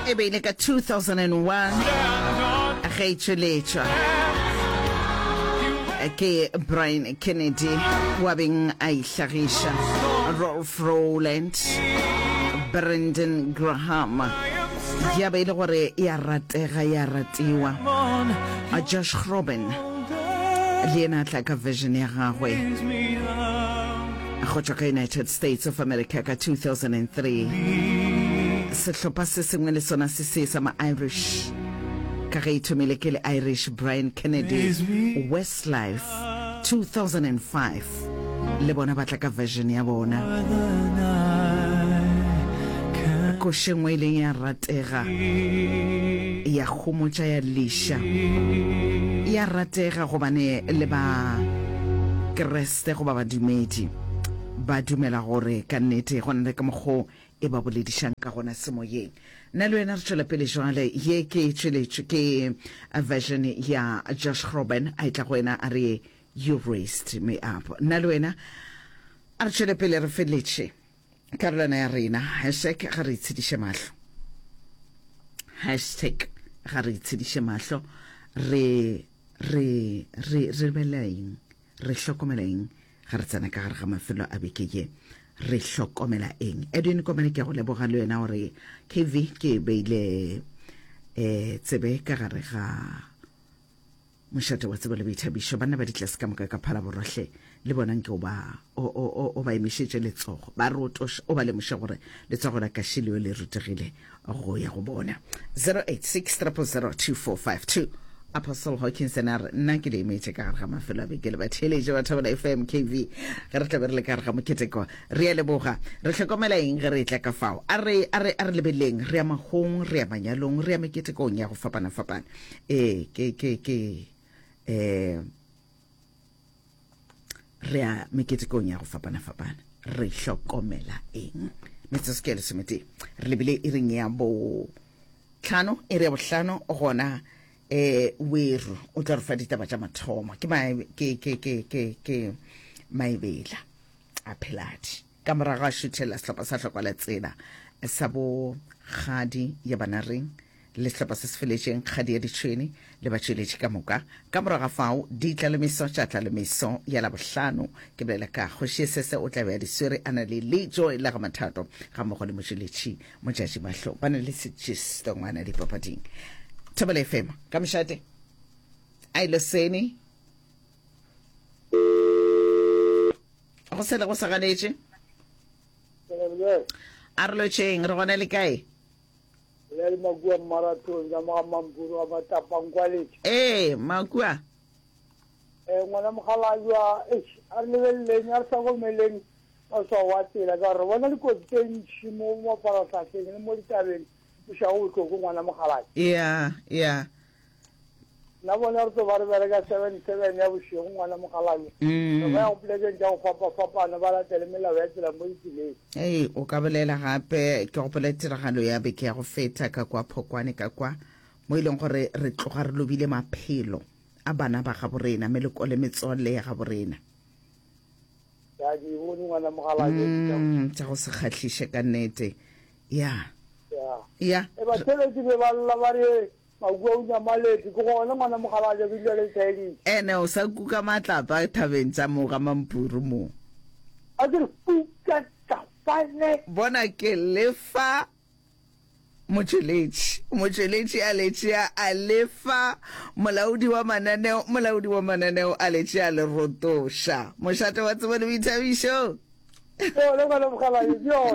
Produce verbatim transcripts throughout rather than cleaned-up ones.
e beile ka two thousand one a gaitšweletšwa ke Brian Kennedy wa beng a ihlagiša Rolf Rowland Brendan Graham ya beile gore ya ratega ya ratiwa a Josh Groban le ena tla ka version ya gagwe go tswa ka United States of America ka two thousand three sehlopha se sengwe le sona se se sa ma-Irish ka ge ithomile ke le Irish Brian Kennedy Westlife two thousand five le bona batla ka version ya bona ko shengwe le ya ratega ya khomotsa ya lisha ya ratega go bane le ba Kriste go ba badumedi ba dumela gore ka nnete go nne ka mogo e ba boledišang ka gona semoyeng nna le wena re tšwela pele jwale ye ke tšweletše ke a version ya Josh Groban a itla go wena a re you raised me up nna le wena a re tšwele pele re feletše karolana ya rena hashtag ga re itshediše mahlo hashtag ga re itshediše mahlo re re re re belaeng re hlokomeleng ga re tsena ka gare ga mafelo a beke ye re hlokomela eng Edwin Komane ke go leboga le wena gore K V ke beile eh tsebe ka gare ga mošate wa tsebo le boithabišo banna ba ditlase ka moka ka phala borrohle le bonang ke o ba o o o ba emišitše letsogo ba rotosha o ba le moša gore letsogo la kašileo le rutegile go ya go bona zero eight six zero zero two four five two Apostle Hawkinson are nna ke le emetse ka gare ga mafelo a beke le batheletše ba Thobela F M K V ge re tla be re le ka gare ga moketeko re a leboga re hlokomela eng ge re tla ka fao a re a re a re lebeleng re ya magong re ya manyalong re ya meketekong ya go fapana fapana eh ke ke ke eh re ya meketekong ya go fapana fapana re hlokomela eng metsoskele semete re lebile e reng ya bo tlhano e re ya bohlano gona eh weru o tla re fa ditaba tša mathomo ke ma ke ke ke ke ke maibela a peladi ka morago a šuthela sehlopha sa hlokwa la tsela sa bo Kgadi ya Banareng le sehlopha se se feletšeng Kgadi ya Ditšhwene le batšweletši ka moka ka morago fao di tla le meso tša tla le meso ya la bohlano ke bolela ka kgoši sese o tla be ya diswere a na le lejo la ga mathato ga mmogo le motšweletši motšatši mahlo ba na le setšistongwana dipapading Thobela F M ka mošate a ile sene go sele go sa ganetše a re lotšeng re gona le kae le magua marathon ya mampuru a matapangkwaletse eh magua eh ngwana mogalawa a re lebeleng a re sa go meleng a sa wa tsela ka re bona le ko tentši mo mo paratlhatlheng le mo ditabeng sha o tlo go ngwana mogalawa yeah yeah na bona re tlo ba re bereka seven seven ya bošego ngwana mogalawa mm ba o pleke ja go fapa fapa na ba la tele mela ya tsela mo ditseleng eh o ka bolela gape ke go pele tiragalo ya beke ya go feta ka kwa Phokwane ka kwa mo ileng gore re tloga re lobile maphelo a bana ba ga borena me le kole metsole ya ga borena ya di bone ngwana mogalawa mm tsa go se khatlhishe ka nnete yeah yeah e ba tsele di be ba la ba re magua o nyamaletse go gona ngwana mogalawa ja bile le tsaedi ene o sa kuka matlapa thabeng tsa mo ga mampuru mo a di kuka tsafane bona ke lefa motšweletši motšweletši a letšea a lefa molaodi wa mananeo molaodi wa mananeo a letšea le rotoša mošate wa tsebo le boithabišo yo le bana mogala yo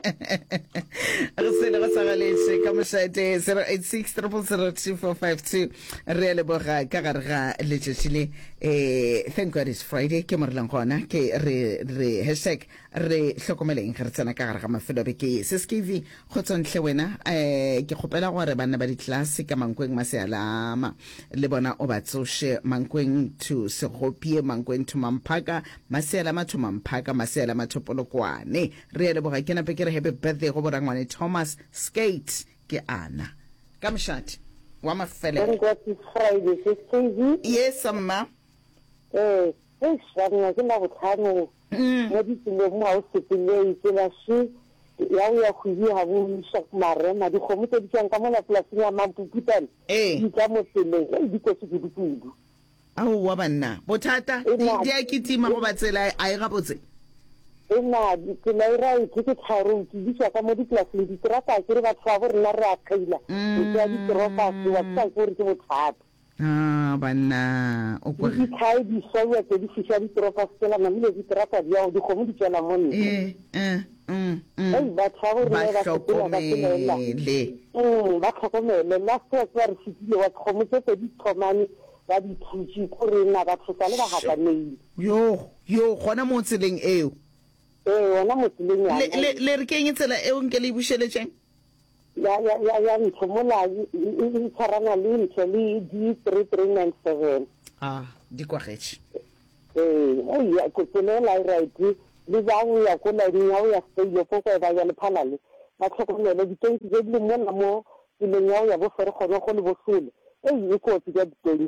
re se le go sagaletse ka mošate zero eight six zero zero two four five two re le boga ka gare ga letšatši le eh thank God it's Friday ke morlang gona ke re re hashtag re hlokomeleng ge re tsena ka gare ga mafelo a beke se S K V go tsontle wena eh ke kgopela gore bana ba ditlase ka mankweng masealama le bona o ba tsoše mankweng to segopie mankweng to mamphaka masealama to mamphaka masealama to polokwane re le boga ke nape ke re happy birthday go borangwane Thomas Skate ke ana ka mošate wa mafele thank God it's Friday S K V yes amma eh eh shana ke la botlhano mo ditseleng mo a o sepele ke la shi ya o ya khudi ha bo shop marema di khomo tse di tsang ka mona polasing ya Mampuputane di ka mo tseleng e di ko se di kudu ao wa banna bothata di di a kitima go batsela a e gabotse ena ke la ira ke ke tharo ke di ka mo di class le di trata ke re ba tsa bo rena re a khaila ke ya di tropa ke wa tsa go re ke bothata ah banna o go di khai di soya ke di fisha di tropa tsela na mile di trata dia di khomo di tsela mone eh eh mm mm ei ba tsa bo rena ba tsela ba tsela le mm ba tlhokomele la se tsa re fitile wa khomo tse di thomane ba di thutsi go rena ba tsosa le ba hata nei yo yo gona mo tseleng eo eh wona mo tseleng ya le le re keng tsela eo nke le busheletseng ya ya ya ya nthomola e tsarana le ntse le D three three nine seven ah di kwagetse eh oh ya ko tselela right le ba o ya ko la nya o ya stay go go ba ya le phalale ba tlhokomele di teng tse di mo na mo le nya o ya bo fere gone go le bosule eh e ko tse di teng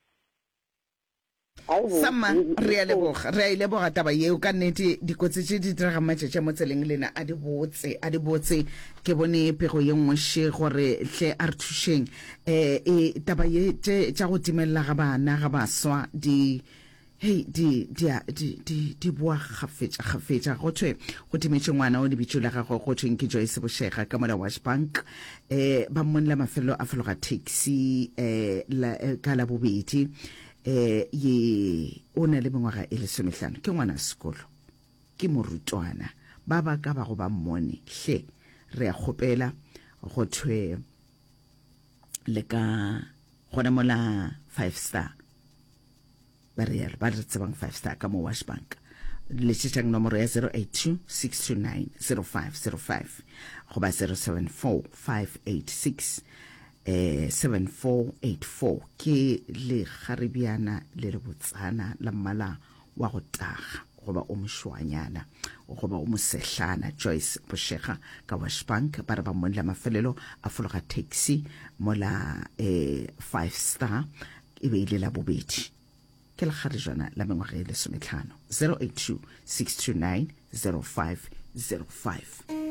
Sama re a leboga re a ile boga taba yeo ka nnete dikotsi tse di dira matšatši mo tseleng lena a di botse a di botse ke bone pego ye nngwe she gore tle a re thušeng eh e taba ye tša go timelela ga bana ga baswa di hey di di di di di bua gafetša gafetša go thwe go timetše ngwana o lebitšo la gagwe go thweng ke Joyce Boshega ka mola Washbank eh ba mmonela mafelo a fologa taxi eh ka la bobedi eh ye o na le mengwaga e le somehlano ke ngwana sekolo ke morutwana ba ba ka ba go ba mmone hle re a kgopela go thwe le ka gona mola five star ba re ba re tsebang five star ka mo Washbank le tšetšang nomoro ya zero eight two six two nine zero five zero five go ba zero seven four five eight six eh seven four eight four ke le kharibiana le le botsana la mmala wa go taga goba o moshwanyana goba o mosehlana Joyce Boshega ka Washbank ba re ba monela mafelelo a fologa taxi mola eh five star e be ile la bobedi ke le kharijana la mengwaga e le somehlano zero eight two six two nine zero five zero five